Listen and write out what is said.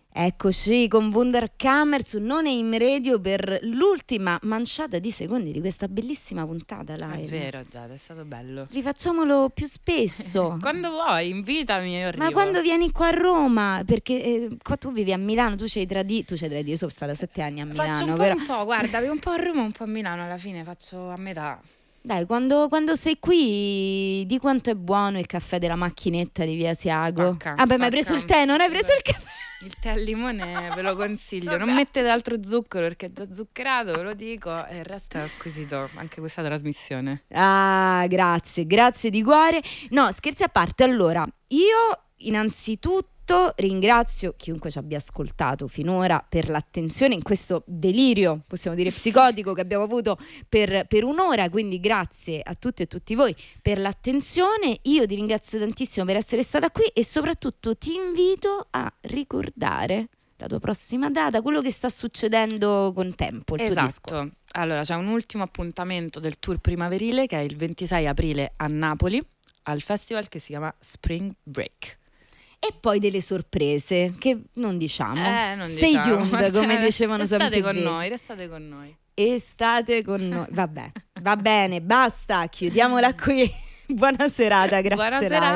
Eccoci con Wunderkammer su Non Aim Radio per l'ultima manciata di secondi di questa bellissima puntata live. È vero, Giada, è stato bello. Rifacciamolo più spesso. Quando vuoi, invitami, io arrivo. Ma quando vieni qua a Roma? Perché qua tu vivi a Milano, tu ci hai tradito, io sono stata 7 anni a Milano. Faccio un po', però... un po', guarda, un po' a Roma, un po' a Milano, alla fine faccio a metà. Dai, quando sei qui, di quanto è buono il caffè della macchinetta di Via Asiago. Ma hai preso il tè, non hai preso il caffè? Il tè al limone ve lo consiglio, non mettete altro zucchero perché è già zuccherato, ve lo dico, e il resto è squisito, anche questa trasmissione. Ah, grazie di cuore. No, scherzi a parte, allora, io innanzitutto ringrazio chiunque ci abbia ascoltato finora per l'attenzione in questo delirio, possiamo dire psicotico, che abbiamo avuto per un'ora, quindi grazie a tutte e tutti voi per l'attenzione. Io ti ringrazio tantissimo per essere stata qui e soprattutto ti invito a ricordare la tua prossima data, quello che sta succedendo con tempo, il tuo disco. Esatto, allora c'è un ultimo appuntamento del tour primaverile che è il 26 aprile a Napoli al festival che si chiama Spring Break. E poi delle sorprese che non diciamo. Non Stay diciamo, tuned, come dicevano su restate MTV. Restate con noi. E state con noi. Vabbè, va bene, basta, chiudiamola qui. Buona serata, grazie. Buona serata.